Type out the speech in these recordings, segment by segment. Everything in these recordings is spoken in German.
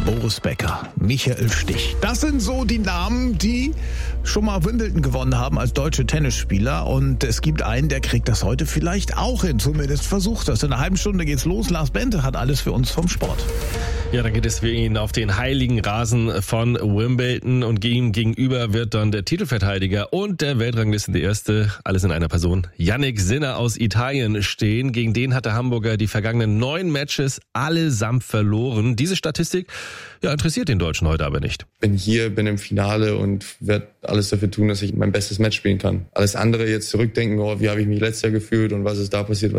Boris Becker, Michael Stich. Das sind so die Namen, die schon mal Wimbledon gewonnen haben als deutsche Tennisspieler. Und es gibt einen, der kriegt das heute vielleicht auch hin. Zumindest versucht das. In einer halben Stunde geht's los. Lars Bente hat alles für uns vom Sport. Ja, dann geht es für ihn auf den heiligen Rasen von Wimbledon und ihm gegenüber wird dann der Titelverteidiger und der Weltranglisten Erste, alles in einer Person, Jannik Sinner aus Italien stehen. Gegen den hat der Hamburger die vergangenen 9 Matches allesamt verloren. Diese Statistik interessiert den Deutschen heute aber nicht. Bin hier, bin im Finale und werde alles dafür tun, dass ich mein bestes Match spielen kann. Alles andere jetzt zurückdenken, wie habe ich mich letztes Jahr gefühlt und was ist da passiert,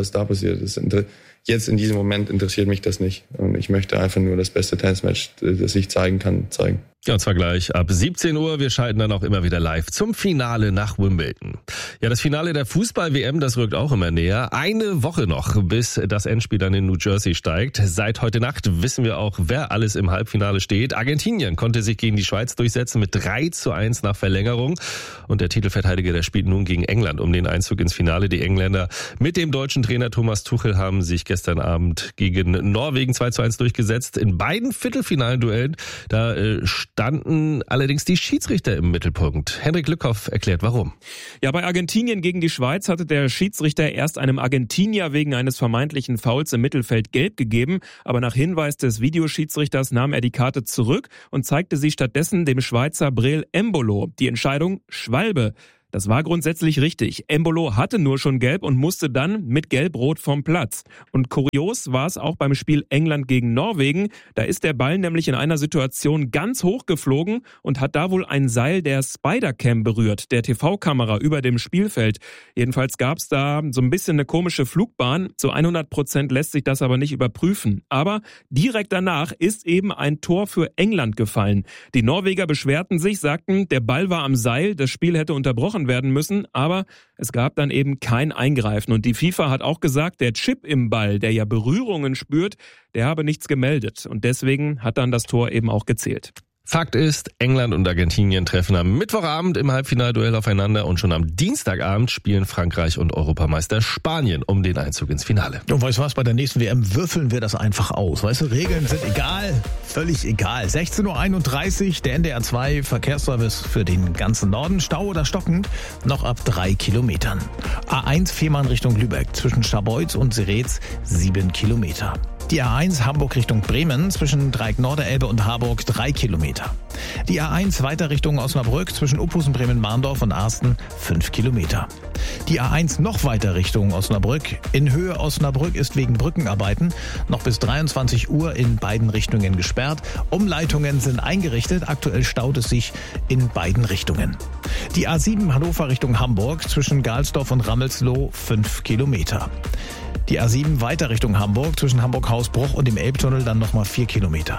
jetzt in diesem Moment interessiert mich das nicht. Und ich möchte einfach nur das beste Tennismatch, das ich zeigen kann, zeigen. Ja, und zwar gleich ab 17 Uhr. Wir schalten dann auch immer wieder live zum Finale nach Wimbledon. Ja, das Finale der Fußball-WM, das rückt auch immer näher. Eine Woche noch, bis das Endspiel dann in New Jersey steigt. Seit heute Nacht wissen wir auch, wer alles im Halbfinale steht. Argentinien konnte sich gegen die Schweiz durchsetzen mit 3:1 nach Verlängerung. Und der Titelverteidiger, der spielt nun gegen England um den Einzug ins Finale. Die Engländer mit dem deutschen Trainer Thomas Tuchel haben sich gestern Abend gegen Norwegen 2:1 durchgesetzt. In beiden Viertelfinalduellen, da standen allerdings die Schiedsrichter im Mittelpunkt. Henrik Lückhoff erklärt, warum. Ja, bei Argentinien gegen die Schweiz hatte der Schiedsrichter erst einem Argentinier wegen eines vermeintlichen Fouls im Mittelfeld gelb gegeben, aber nach Hinweis des Videoschiedsrichters nahm er die Karte zurück und zeigte sie stattdessen dem Schweizer Breel Embolo. Die Entscheidung Schwalbe. Das war grundsätzlich richtig. Embolo hatte nur schon gelb und musste dann mit Gelb-Rot vom Platz. Und kurios war es auch beim Spiel England gegen Norwegen. Da ist der Ball nämlich in einer Situation ganz hoch geflogen und hat da wohl ein Seil der Spider-Cam berührt, der TV-Kamera über dem Spielfeld. Jedenfalls gab es da so ein bisschen eine komische Flugbahn. Zu 100% lässt sich das aber nicht überprüfen. Aber direkt danach ist eben ein Tor für England gefallen. Die Norweger beschwerten sich, sagten, der Ball war am Seil, das Spiel hätte unterbrochen werden müssen, aber es gab dann eben kein Eingreifen. Und die FIFA hat auch gesagt, der Chip im Ball, der ja Berührungen spürt, der habe nichts gemeldet. Und deswegen hat dann das Tor eben auch gezählt. Fakt ist, England und Argentinien treffen am Mittwochabend im Halbfinalduell aufeinander und schon am Dienstagabend spielen Frankreich und Europameister Spanien um den Einzug ins Finale. Und weißt du was, bei der nächsten WM würfeln wir das einfach aus. Weißt du, Regeln sind egal, völlig egal. 16:31 Uhr, der NDR 2 Verkehrsservice für den ganzen Norden. Stau oder stockend? Noch ab 3 Kilometern. A1 Fehmarn Richtung Lübeck, zwischen Scharbeutz und Seretz 7 Kilometer. Die A1 Hamburg Richtung Bremen, zwischen Dreieck Norderelbe und Harburg 3 Kilometer. Die A1 weiter Richtung Osnabrück, zwischen Uphusen, Bremen-Mahndorf und Arsten 5 Kilometer. Die A1 noch weiter Richtung Osnabrück. In Höhe Osnabrück ist wegen Brückenarbeiten noch bis 23 Uhr in beiden Richtungen gesperrt. Umleitungen sind eingerichtet, aktuell staut es sich in beiden Richtungen. Die A7 Hannover Richtung Hamburg, zwischen Galsdorf und Rammelsloh 5 Kilometer. Die A7 weiter Richtung Hamburg, zwischen Hamburg-Hausbruch und dem Elbtunnel dann nochmal 4 Kilometer.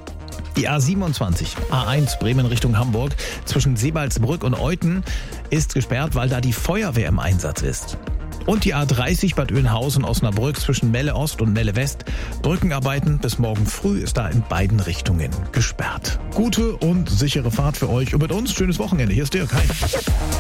Die A27, A1 Bremen Richtung Hamburg, zwischen Sebalsbrück und Euthen ist gesperrt, weil da die Feuerwehr im Einsatz ist. Und die A30 Bad Oeynhausen Osnabrück zwischen Melle Ost und Melle West. Brückenarbeiten bis morgen früh ist da in beiden Richtungen gesperrt. Gute und sichere Fahrt für euch und mit uns schönes Wochenende. Hier ist Dirk. Hi.